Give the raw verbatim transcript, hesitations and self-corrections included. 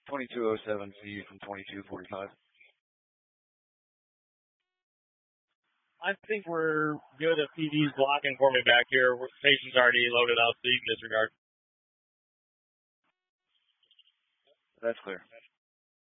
twenty-two oh seven C from twenty-two forty-five. I think we're good if P D's blocking for me back here. Station's already loaded out, so you can disregard. That's clear.